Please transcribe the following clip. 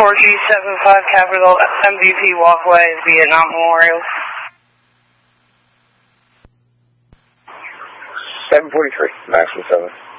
4G75 Capital MVP Walkway, Vietnam Memorial. 743, maximum 7.